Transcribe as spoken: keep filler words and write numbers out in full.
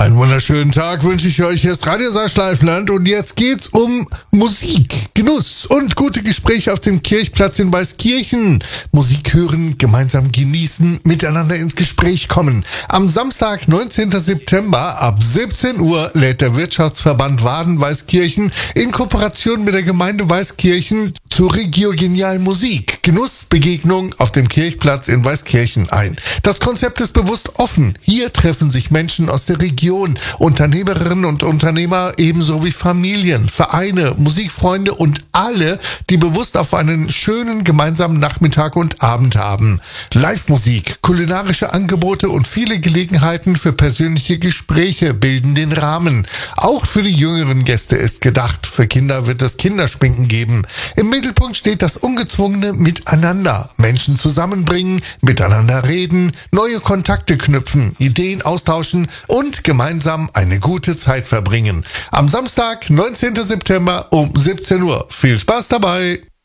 Einen wunderschönen Tag wünsche ich euch. Hier ist Radio Schleifland und jetzt geht's um Musik, Genuss und gute Gespräche auf dem Kirchplatz in Weißkirchen. Musik hören, gemeinsam genießen, miteinander ins Gespräch kommen. Am Samstag, neunzehnten September ab siebzehn Uhr lädt der Wirtschaftsverband Waden-Weißkirchen in Kooperation mit der Gemeinde Weißkirchen zur Regional Musik, Genuss, Begegnung auf dem Kirchplatz in Weißkirchen ein. Das Konzept ist bewusst offen. Hier treffen sich Menschen aus der Region, Unternehmerinnen und Unternehmer ebenso wie Familien, Vereine, Musikfreunde und alle, die bewusst auf einen schönen gemeinsamen Nachmittag und Abend haben. Live-Musik, kulinarische Angebote und viele Gelegenheiten für persönliche Gespräche bilden den Rahmen. Auch für die jüngeren Gäste ist gedacht. Für Kinder wird es Kinderschminken geben. Im Mittelpunkt steht das ungezwungene Miteinander. Menschen zusammenbringen, miteinander reden, neue Kontakte knüpfen, Ideen austauschen und gemeinsam eine gute Zeit verbringen. Am Samstag, neunzehnten September um siebzehn Uhr. Viel Spaß dabei!